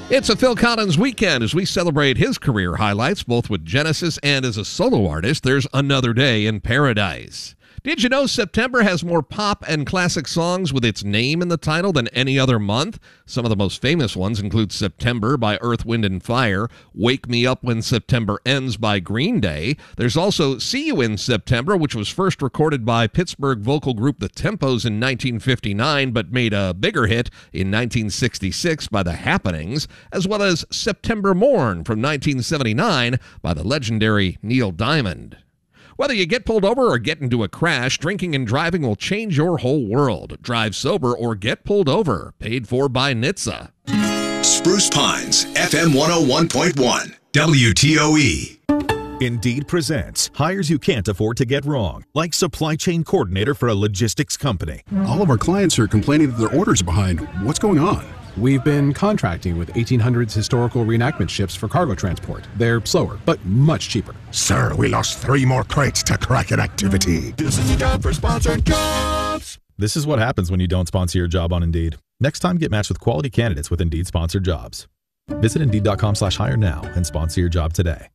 It's a Phil Collins weekend as we celebrate his career highlights, both with Genesis and as a solo artist. There's Another Day in Paradise. Did you know September has more pop and classic songs with its name in the title than any other month? Some of the most famous ones include September by Earth, Wind & Fire, Wake Me Up When September Ends by Green Day. There's also See You in September, which was first recorded by Pittsburgh vocal group The Tempos in 1959, but made a bigger hit in 1966 by The Happenings, as well as September Morn from 1979 by the legendary Neil Diamond. Whether you get pulled over or get into a crash, drinking and driving will change your whole world. Drive sober or get pulled over. Paid for by NHTSA. Spruce Pines, FM 101.1, WTOE. Indeed presents hires you can't afford to get wrong, like supply chain coordinator for a logistics company. All of our clients are complaining that their orders are behind. What's going on? We've been contracting with 1800s historical reenactment ships for cargo transport. They're slower, but much cheaper. Sir, we lost 3 more crates to Kraken activity. This is the job for sponsored jobs. This is what happens when you don't sponsor your job on Indeed. Next time, get matched with quality candidates with Indeed sponsored jobs. Visit Indeed.com/hire now and sponsor your job today.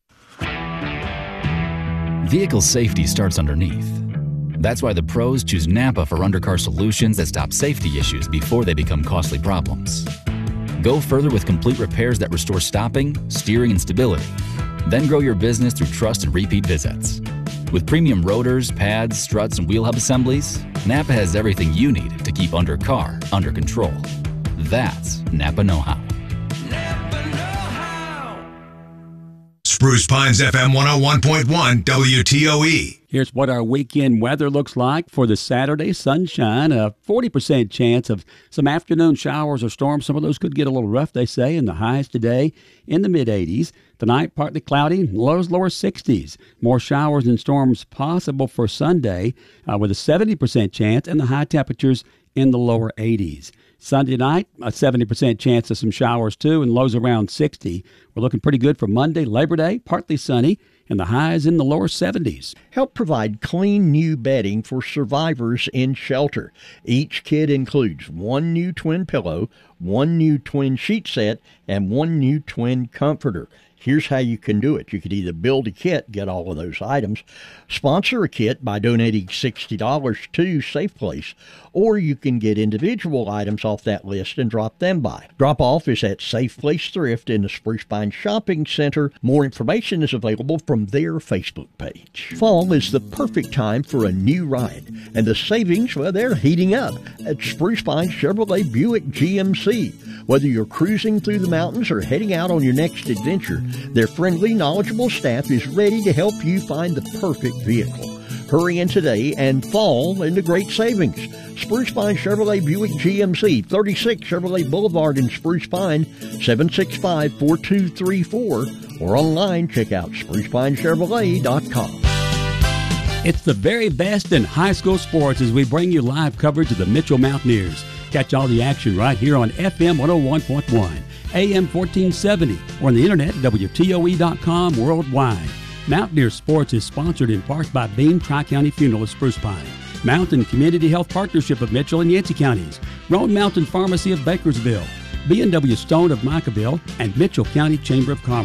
Vehicle safety starts underneath. That's why the pros choose Napa for undercar solutions that stop safety issues before they become costly problems. Go further with complete repairs that restore stopping, steering, and stability. Then grow your business through trust and repeat visits. With premium rotors, pads, struts, and wheel hub assemblies, Napa has everything you need to keep undercar under control. That's Napa know-how. Spruce Pines, FM 101.1, WTOE. Here's what our weekend weather looks like for the Saturday. Sunshine, a 40% chance of some afternoon showers or storms. Some of those could get a little rough, they say, and the highs today in the mid-80s. Tonight, partly cloudy, lows lower 60s. More showers and storms possible for Sunday with a 70% chance and the high temperatures in the lower 80s. Sunday night, a 70% chance of some showers too, and lows around 60. We're looking pretty good for Monday, Labor Day, partly sunny, and the highs in the lower 70s. Help provide clean new bedding for survivors in shelter. Each kit includes 1 new twin pillow, 1 new twin sheet set, and 1 new twin comforter. Here's how you can do it. You could either build a kit, get all of those items, sponsor a kit by donating $60 to Safe Place, or you can get individual items off that list and drop them by. Drop off is at Safe Place Thrift in the Spruce Pine Shopping Center. More information is available from their Facebook page. Fall is the perfect time for a new ride, and the savings, well, they're heating up at Spruce Pine Chevrolet Buick GMC. Whether you're cruising through the mountains or heading out on your next adventure, their friendly, knowledgeable staff is ready to help you find the perfect vehicle. Hurry in today and fall into great savings. Spruce Pine Chevrolet Buick GMC, 36 Chevrolet Boulevard in Spruce Pine, 765-4234, or online, check out sprucepinechevrolet.com. It's the very best in high school sports as we bring you live coverage of the Mitchell Mountaineers. Catch all the action right here on FM 101.1, AM 1470, or on the internet at WTOE.com worldwide. Mountaineer Sports is sponsored in part by Bean Tri-County Funeral of Spruce Pine, Mountain Community Health Partnership of Mitchell and Yancey Counties, Roan Mountain Pharmacy of Bakersville, B&W Stone of Micaville, and Mitchell County Chamber of Commerce.